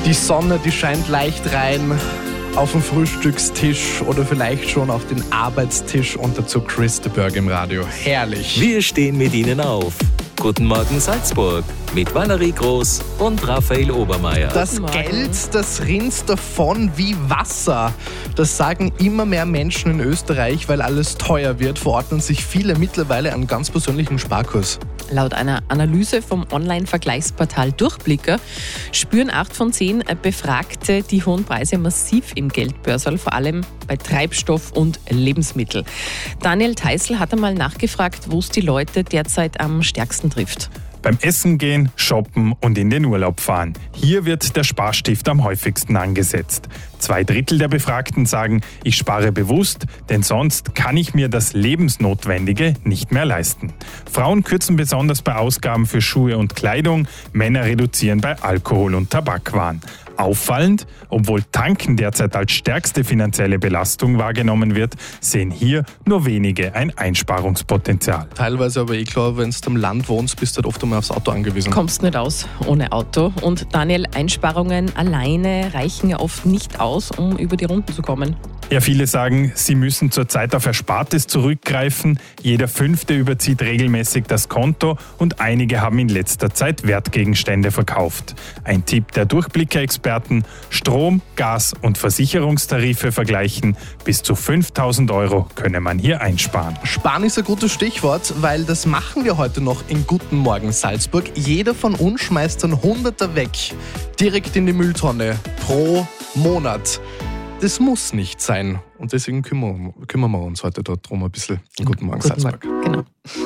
Die Sonne, die scheint leicht rein auf den Frühstückstisch oder vielleicht schon auf den Arbeitstisch und dazu Chris de Burgh im Radio. Herrlich. Wir stehen mit Ihnen auf. Guten Morgen Salzburg mit Valerie Groß und Raphael Obermeier. Das Geld, das rinnt davon wie Wasser. Das sagen immer mehr Menschen in Österreich, weil alles teuer wird, verordnen sich viele mittlerweile einen ganz persönlichen Sparkurs. Laut einer Analyse vom Online-Vergleichsportal Durchblicker spüren 8 von 10 Befragte die hohen Preise massiv im Geldbörsel, vor allem bei Treibstoff und Lebensmittel. Daniel Theißl hat einmal nachgefragt, wo es die Leute derzeit am stärksten trifft. Beim Essen gehen, shoppen und in den Urlaub fahren. Hier wird der Sparstift am häufigsten angesetzt. 2/3 der Befragten sagen, ich spare bewusst, denn sonst kann ich mir das Lebensnotwendige nicht mehr leisten. Frauen kürzen besonders bei Ausgaben für Schuhe und Kleidung, Männer reduzieren bei Alkohol und Tabakwaren. Auffallend, obwohl Tanken derzeit als stärkste finanzielle Belastung wahrgenommen wird, sehen hier nur wenige ein Einsparungspotenzial. Teilweise aber klar, wenn du am Land wohnst, bist du halt oft einmal aufs Auto angewiesen. Kommst nicht aus ohne Auto. Und Daniel, Einsparungen alleine reichen ja oft nicht aus, um über die Runden zu kommen. Ja, viele sagen, sie müssen zurzeit auf Erspartes zurückgreifen. Jeder 5. überzieht regelmäßig das Konto und einige haben in letzter Zeit Wertgegenstände verkauft. Ein Tipp der Durchblicker-Experten: Strom-, Gas- und Versicherungstarife vergleichen. Bis zu 5.000 € könne man hier einsparen. Sparen ist ein gutes Stichwort, weil das machen wir heute noch in Guten Morgen Salzburg. Jeder von uns schmeißt einen Hunderter weg, direkt in die Mülltonne, pro Monat. Das muss nicht sein. Und deswegen kümmern wir uns heute dort drum ein bisschen in Guten Morgen Salzburg. Genau.